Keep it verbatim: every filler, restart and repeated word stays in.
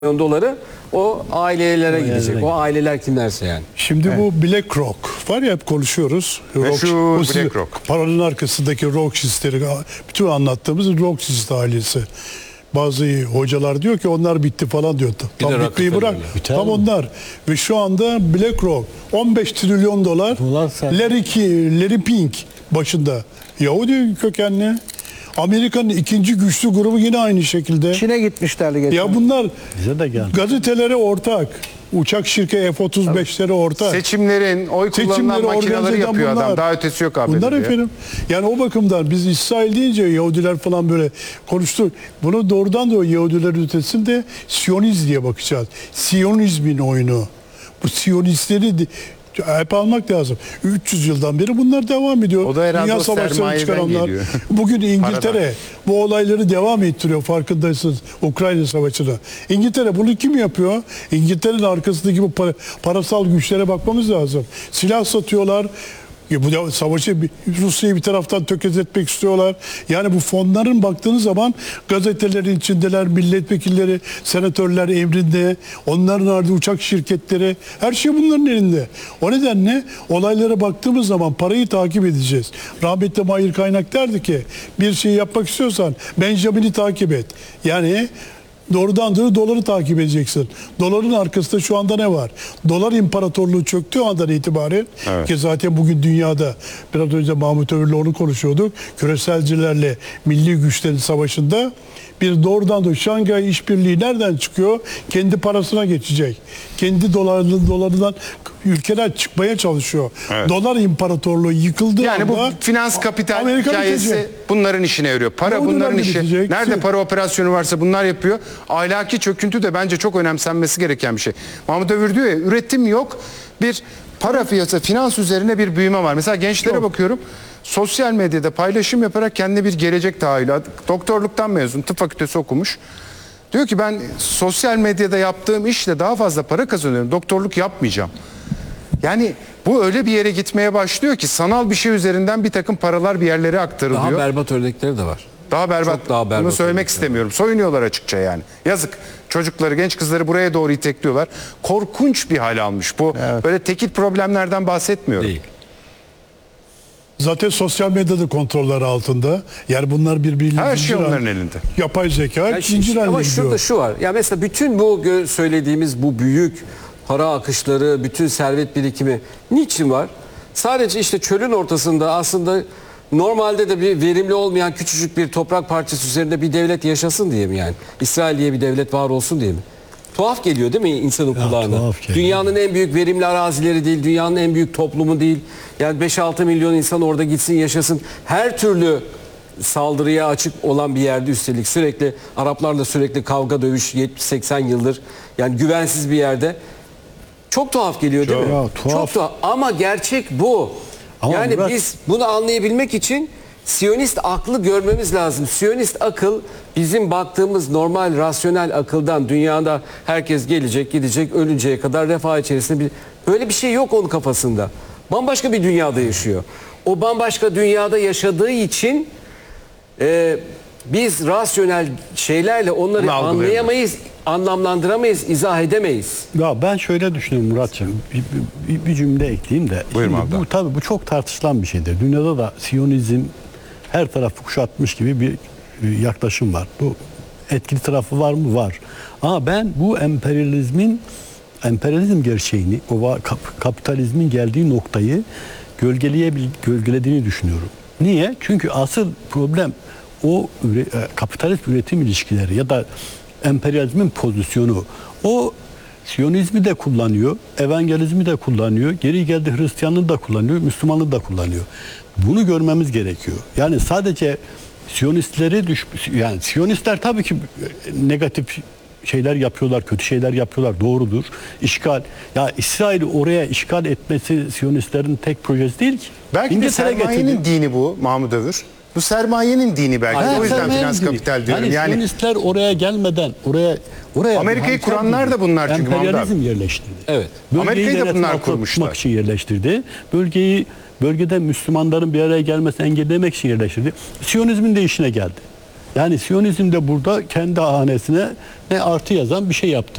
doları o ailelere gidecek. O aileler kimlerse yani. Şimdi evet. Bu BlackRock var ya, hep konuşuyoruz. Meşhur Rock, BlackRock. Paranın arkasındaki Rothschild'leri, bütün anlattığımız Rothschild ailesi. Bazı hocalar diyor ki onlar bitti falan diyor. Bir Tam bitmeyi bırak. Biter Tam mi? onlar. Ve şu anda BlackRock on beş trilyon dolar. Larry, Larry Pink başında. Yahudi kökenli. Amerika'nın ikinci güçlü grubu yine aynı şekilde. Çin'e gitmişlerdi geçen. Ya bunlar bize de geldi. Gazetelere ortak. Uçak şirketi F otuz beşlere ortak. Seçimlerin, oy kullanılan makineleri yapıyor bunlar. adam. Daha ötesi yok abi. Bunlar efendim. Yani o bakımdan biz İsrail deyince Yahudiler falan böyle konuştu. Bunu doğrudan da Yahudiler ötesinde Siyonizm diye bakacağız. Siyonizmin oyunu. Bu Siyonistleri de hep almak lazım. üç yüz yıldan beri bunlar devam ediyor. O da herhalde Dünya o savaşlarını sermayeden çıkaranlar. geliyor. Bugün İngiltere bu olayları devam ettiriyor, farkındaysınız, Ukrayna Savaşı'na. İngiltere bunu kim yapıyor? İngiltere'nin arkasındaki bu para, parasal güçlere bakmamız lazım. Silah satıyorlar. Ya bu savaşı Rusya'yı bir taraftan tökezletmek istiyorlar. Yani bu fonların baktığınız zaman gazetelerin içindeler, milletvekilleri, senatörler emrinde, onların ardında uçak şirketleri, her şey bunların elinde. O nedenle olaylara baktığımız zaman parayı takip edeceğiz. Rahmetli Mahir Kaynak derdi ki bir şeyi yapmak istiyorsan Benjamin'i takip et. Yani doğrudan doğru doları takip edeceksin. Doların arkasında şu anda ne var? Dolar imparatorluğu çöktüğü andan itibaren, evet. Ki zaten bugün dünyada, biraz önce Mahmut Övür'le onu konuşuyorduk, küreselcilerle milli güçlerin savaşında bir doğrudan doğru Şanghay İşbirliği nereden çıkıyor? Kendi parasına geçecek. Kendi dolarından, dolarından ülkeler çıkmaya çalışıyor. Evet. Dolar imparatorluğu yıkıldığı yani anda... Yani bu finans kapital Amerika hikayesi bitecek. Bunların işine yarıyor. Para Yahudiler bunların işi. bitecek. Nerede para operasyonu varsa bunlar yapıyor. Ahlaki çöküntü de bence çok önemsenmesi gereken bir şey. Mahmut Övür diyor ya, üretim yok. Bir para fiyatı, finans üzerine bir büyüme var. Mesela gençlere yok. Bakıyorum. Sosyal medyada paylaşım yaparak kendine bir gelecek tahayyülü. Doktorluktan mezun, tıp fakültesi okumuş. Diyor ki ben sosyal medyada yaptığım işle daha fazla para kazanıyorum. Doktorluk yapmayacağım. Yani bu öyle bir yere gitmeye başlıyor ki sanal bir şey üzerinden bir takım paralar bir yerlere aktarılıyor. Daha berbat örnekleri de var. Daha berbat. Çok daha berbat. Bunu söylemek istemiyorum. Soyunuyorlar açıkça yani. Yazık. Çocukları, genç kızları buraya doğru itekliyorlar. Korkunç bir hal almış. Bu evet. Böyle tekil problemlerden bahsetmiyorum. Değil. Zaten sosyal medyada kontrolleri altında. Yani bunlar birbirine... Her şey onların elinde. Yapay zeka Yani zincir halinde ama şurada gidiyor. şu var. Ya mesela bütün bu söylediğimiz bu büyük para akışları, bütün servet birikimi niçin var? Sadece işte çölün ortasında aslında normalde de bir verimli olmayan küçücük bir toprak parçası üzerinde bir devlet yaşasın diye mi yani? İsrail diye bir devlet var olsun diye mi? Tuhaf geliyor değil mi insanın ya, kulağına? Dünyanın en büyük verimli arazileri değil, dünyanın en büyük toplumu değil. Yani beş altı milyon insan orada gitsin yaşasın. Her türlü saldırıya açık olan bir yerde, üstelik sürekli Araplarla sürekli kavga dövüş yetmiş seksen yıldır. Yani güvensiz bir yerde. Çok tuhaf geliyor değil Çok, mi? ya, tuhaf. Çok tuhaf. Ama gerçek bu. Ama yani Murat, biz bunu anlayabilmek için Siyonist aklı görmemiz lazım. Siyonist akıl bizim baktığımız normal rasyonel akıldan, dünyada herkes gelecek gidecek ölünceye kadar refah içerisinde, bir, böyle bir şey yok onun kafasında. Bambaşka bir dünyada yaşıyor. O bambaşka dünyada yaşadığı için e, biz rasyonel şeylerle onları anlayamayız, anlamlandıramayız, izah edemeyiz. Ya ben şöyle düşünüyorum Muratcığım. Bir, bir, bir cümle ekleyeyim de. Buyurun Şimdi bu tabii bu çok tartışılan bir şeydir. Dünyada da Siyonizm her tarafı kuşatmış gibi bir yaklaşım var. Bu etkili tarafı var mı? Var. Ama ben bu emperyalizmin emperyalizm gerçeğini, o kapitalizmin geldiği noktayı gölgeleyebil, gölgelediğini düşünüyorum. Niye? Çünkü asıl problem o üre, kapitalist üretim ilişkileri ya da emperyalizmin pozisyonu. O Siyonizmi de kullanıyor, evangelizmi de kullanıyor, geri geldi Hristiyanlığı da kullanıyor, Müslümanlığı da kullanıyor. Bunu görmemiz gerekiyor. Yani sadece Siyonistleri düş, yani Siyonistler tabii ki negatif şeyler yapıyorlar, kötü şeyler yapıyorlar, doğrudur. İşgal, ya İsrail'i oraya işgal etmesi Siyonistlerin tek projesi değil ki. Belki İngiltere de sermayenin getirdi. dini bu Mahmut Övür. Bu sermayenin dini belki. Hayır, o yüzden finans dini. kapital diyorum. Yani, yani Siyonistler oraya gelmeden oraya oraya Amerika'yı kuranlar da bunlar çünkü. Emperyalizm yerleştirdi. Evet. Amerika'yı da bunlar kurmuşlar. için yerleştirdi. Bölgeyi bölgede Müslümanların bir araya gelmesini engellemek için yerleştirdi. Siyonizmin de işine geldi. Yani Siyonizm de burada kendi hanesine ne artı yazan bir şey yaptı.